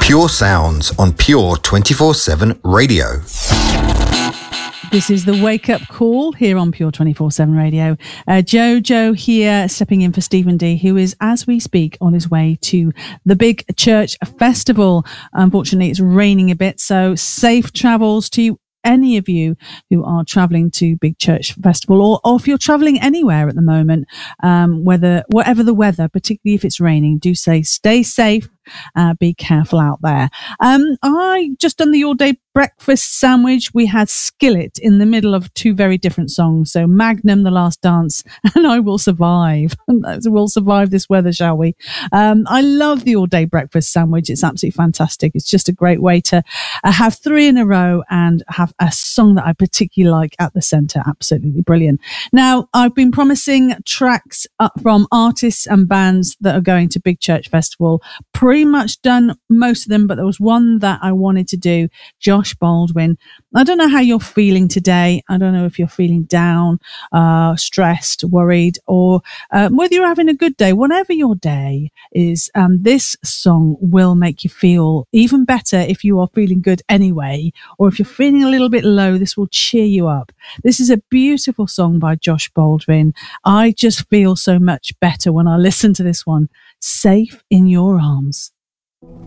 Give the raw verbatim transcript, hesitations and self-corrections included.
Pure Sounds on Pure twenty-four seven Radio. This is the Wake Up Call here on Pure twenty-four seven Radio. Uh, Jojo here, stepping in for Stephen D, who is, as we speak, on his way to the Big Church Festival. Unfortunately, it's raining a bit, so safe travels to any of you who are travelling to Big Church Festival, or, or if you're travelling anywhere at the moment, um, whether whatever the weather, particularly if it's raining, do say stay safe. Uh, be careful out there. Um, I just done the all-day breakfast sandwich. We had Skillet in the middle of two very different songs. So Magnum, The Last Dance, and I Will Survive. We'll survive this weather, shall we? Um, I love the all-day breakfast sandwich. It's absolutely fantastic. It's just a great way to uh, have three in a row and have a song that I particularly like at the centre. Absolutely brilliant. Now, I've been promising tracks uh, from artists and bands that are going to Big Church Festival. Pretty much done most of them, but there was one that I wanted to do, Josh Baldwin. I don't know how you're feeling today. I don't know if you're feeling down, uh, stressed, worried, or uh, whether you're having a good day. Whatever your day is, um, this song will make you feel even better if you are feeling good anyway, or if you're feeling a little bit low, this will cheer you up. This is a beautiful song by Josh Baldwin. I just feel so much better when I listen to this one. Safe in Your Arms.